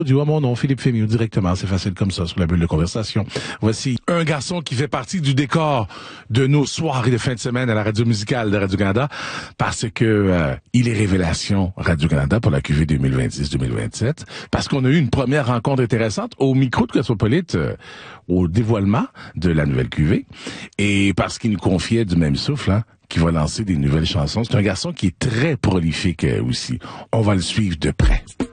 Dis-moi mon nom, Philippe Fémieux, directement, c'est facile comme ça, sur la bulle de conversation. Voici un garçon qui fait partie du décor de nos soirées de fin de semaine à la radio musicale de Radio-Canada, parce que il est révélation Radio-Canada pour la QV 2026-2027, parce qu'on a eu une première rencontre intéressante au micro de Cosmopolite, au dévoilement de la nouvelle QV, et parce qu'il nous confiait du même souffle, qui va lancer des nouvelles chansons. C'est un garçon qui est très prolifique aussi. On va le suivre de près.